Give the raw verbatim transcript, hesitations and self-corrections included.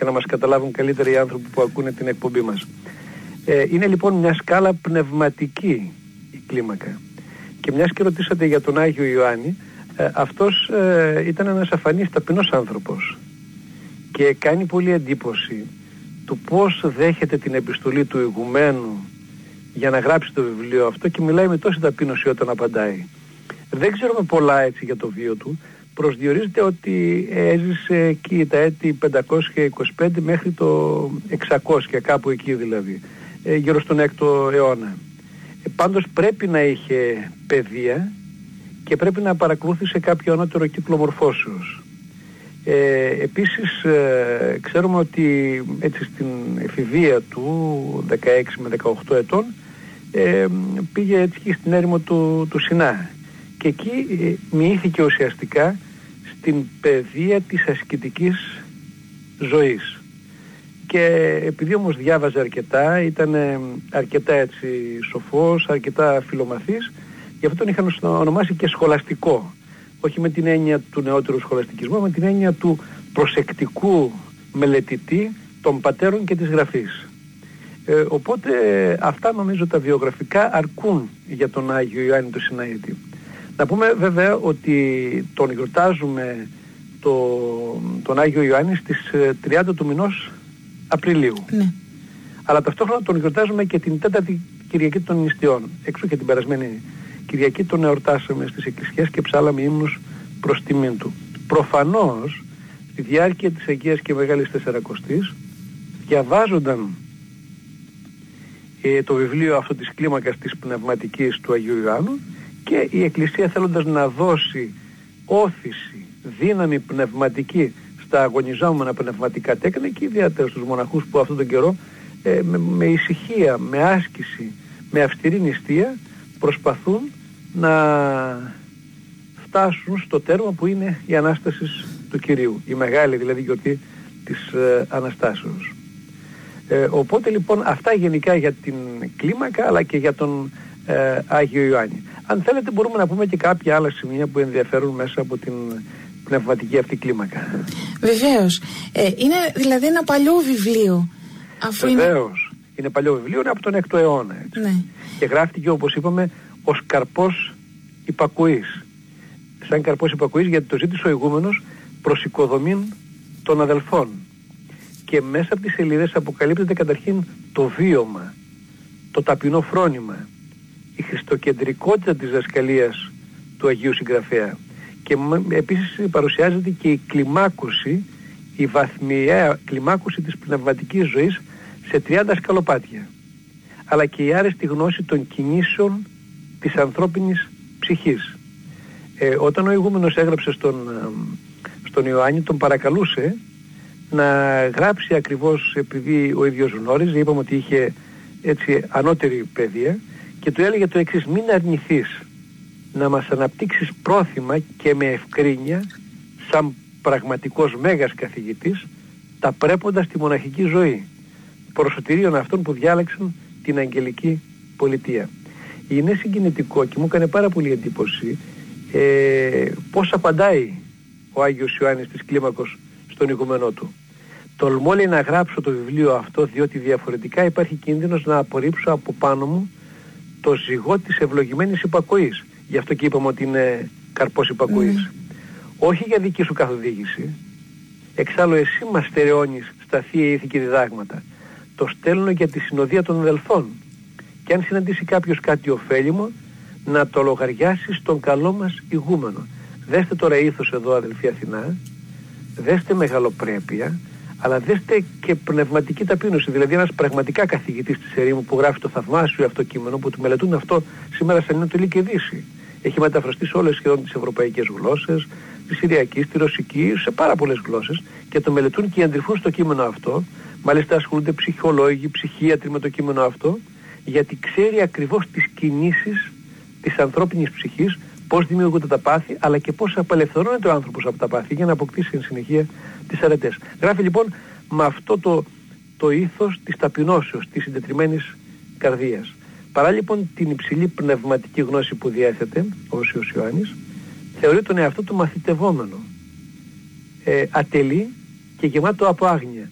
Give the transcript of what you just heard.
να μας καταλάβουν καλύτερα οι άνθρωποι που ακούνε την εκπομπή μας. Ε, είναι λοιπόν μια σκάλα πνευματική η κλίμακα. Και μιας και ρωτήσατε για τον Άγιο Ιωάννη, ε, αυτός ε, ήταν ένας αφανής ταπεινός άνθρωπος και κάνει πολύ εντύπωση του πώς δέχεται την επιστολή του ηγουμένου για να γράψει το βιβλίο αυτό και μιλάει με τόση ταπείνωση όταν απαντάει. Δεν ξέρουμε πολλά έτσι για το βίο του. Προσδιορίζεται ότι έζησε εκεί τα έτη πεντακόσια είκοσι πέντε μέχρι το εξακόσια, κάπου εκεί δηλαδή, ε, γύρω στον έκτο αιώνα. Ε, πάντως πρέπει να είχε παιδεία και πρέπει να παρακολούθησε κάποιο ανώτερο κύκλο μορφώσεως. Ε, επίσης ε, ξέρουμε ότι έτσι στην εφηβεία του δεκαέξι με δεκαοκτώ ετών ε, πήγε έτσι στην έρημο του, του Σινά και εκεί ε, μοιήθηκε ουσιαστικά στην παιδεία της ασκητικής ζωής. Και επειδή όμως διάβαζε αρκετά, ήταν αρκετά έτσι σοφός, αρκετά φιλομαθής, γι' αυτό τον είχαν ονομάσει και σχολαστικό. Όχι με την έννοια του νεότερου σχολαστικισμού, με την έννοια του προσεκτικού μελετητή των πατέρων και της γραφής. Ε, οπότε αυτά νομίζω τα βιογραφικά αρκούν για τον Άγιο Ιωάννη τον Συναήτη. Να πούμε βέβαια ότι τον γιορτάζουμε το, τον Άγιο Ιωάννη στις τριάντα του μηνός Απριλίου. Ναι. Αλλά ταυτόχρονα τον γιορτάζουμε και την τέταρτη Κυριακή των Νηστιών. Έξω και την περασμένη Κυριακή τον εορτάσαμε στις εκκλησιές και ψάλαμε ύμνους προς τιμήν του. Προφανώς στη διάρκεια της Αγίας και Μεγάλης Τεσσαρακοστής διαβάζονταν ε, το βιβλίο αυτό της κλίμακας της πνευματικής του Αγίου Ιωάννου και η Εκκλησία, θέλοντας να δώσει όθηση, δύναμη πνευματική στα αγωνιζόμενα πνευματικά τέκνα και ιδιαίτερα στους μοναχούς που αυτόν τον καιρό ε, με, με ησυχία, με άσκηση, με αυστηρή νηστεία προσπαθούν να φτάσουν στο τέρμα που είναι η Ανάσταση του Κυρίου, η μεγάλη δηλαδή γιορτή της ε, Αναστάσεως. Ε, οπότε λοιπόν αυτά γενικά για την κλίμακα αλλά και για τον ε, Άγιο Ιωάννη. Αν θέλετε μπορούμε να πούμε και κάποια άλλα σημεία που ενδιαφέρουν μέσα από την πνευματική αυτή κλίμακα. Βεβαίως. Ε, είναι δηλαδή ένα παλιό βιβλίο. Αφού Βεβαίως. Είναι... είναι παλιό βιβλίο, είναι από τον έκτο αιώνα. Έτσι. Ναι. Και γράφτηκε όπως είπαμε ως καρπός υπακοής. Σαν καρπός υπακοής γιατί το ζήτησε ο ηγούμενος προς οικοδομήν των αδελφών. Και μέσα από τις σελίδες αποκαλύπτεται καταρχήν το βίωμα, το ταπεινό φρόνημα, η χριστοκεντρικότητα της δασκαλίας του Αγίου Συγγραφέα. Και επίσης παρουσιάζεται και η κλιμάκωση, η βαθμιαία κλιμάκωση της πνευματικής ζωής σε τριάντα σκαλοπάτια. Αλλά και η άρεστη γνώση των κινήσεων της ανθρώπινης ψυχής. Ε, όταν ο ηγούμενος έγραψε στον, στον Ιωάννη, τον παρακαλούσε να γράψει ακριβώς επειδή ο ίδιος γνώριζε, είπαμε ότι είχε έτσι ανώτερη παιδεία και του έλεγε το εξής: μην αρνηθείς να μας αναπτύξεις πρόθυμα και με ευκρίνεια σαν πραγματικός μέγας καθηγητής τα πρέποντα στη μοναχική ζωή προσωτηρίων αυτών που διάλεξαν την αγγελική πολιτεία. Είναι συγκινητικό και μου έκανε πάρα πολύ εντύπωση ε, πώς απαντάει ο Άγιος Ιωάννης της Κλίμακος στον ηγουμένο του. Τολμώ λέει να γράψω το βιβλίο αυτό διότι διαφορετικά υπάρχει κίνδυνος να απορρίψω από πάνω μου το ζυγό της ευλογημένης υπακοής. Γι' αυτό και είπαμε ότι είναι καρπός υπακοής. Mm. Όχι για δική σου καθοδήγηση. Εξάλλου εσύ μας στερεώνεις στα θεία ήθη και διδάγματα. Το στέλνω για τη συνοδεία των αδελφών. Και αν συναντήσει κάποιος κάτι ωφέλιμο, να το λογαριάσει στον καλό μας ηγούμενο. Δέστε τώρα ήθος εδώ αδελφοί Αθηνά, δέστε μεγαλοπρέπεια, αλλά δέστε και πνευματική ταπείνωση. Δηλαδή ένας πραγματικά καθηγητής της ερήμου που γράφει το θαυμάσιο αυτό κείμενο, που του μελετούν αυτό σήμερα σε Ανατολή και Δύση. Έχει μεταφραστεί σε όλες σχεδόν τις ευρωπαϊκές γλώσσες, τη Συριακή, τη Ρωσική, σε πάρα πολλές γλώσσες και το μελετούν και αντριφούν στο κείμενο αυτό. Μάλιστα ασχολούνται ψυχολόγοι, ψυχίατροι με το κείμενο αυτό, γιατί ξέρει ακριβώς τις κινήσεις της ανθρώπινης ψυχής, πώς δημιουργούνται τα πάθη, αλλά και πώς απελευθερώνεται ο άνθρωπος από τα πάθη για να αποκτήσει εν συνεχεία τις αρετές. Γράφει λοιπόν με αυτό το, το ήθος της ταπεινώσεως, της συντετριμμένης καρδίας. Παρά λοιπόν την υψηλή πνευματική γνώση που διέθετε, ο Όσιος Ιωάννης, θεωρεί τον εαυτό του μαθητευόμενο, ε, ατελή και γεμάτο από άγνοια.